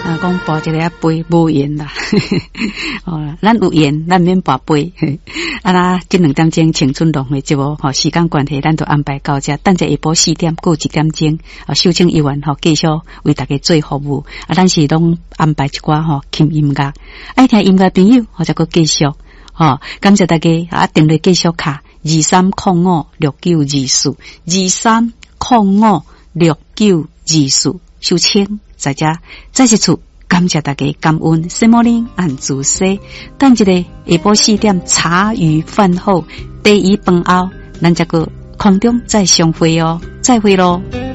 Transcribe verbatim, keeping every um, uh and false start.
啊，讲跋一个啊杯无缘啦，哦，咱有缘，咱免跋杯。啊啦，这两点钟青春龙的节目，吼，时间关系，咱就安排到这。等者下晡四点，过一点钟，啊，秀清议员吼继续为大家做服务。啊，咱是拢安排一寡吼轻音乐，爱听音乐朋友，或者个继续，吼，感谢大家啊，定来继续卡二三零五六九二四，二三零五六九二四，秀清。在这再一次感谢大家感恩什么呢？按主说，等一个下晡四点茶余饭后第一饭后，咱这个空中再相会哦，再会咯。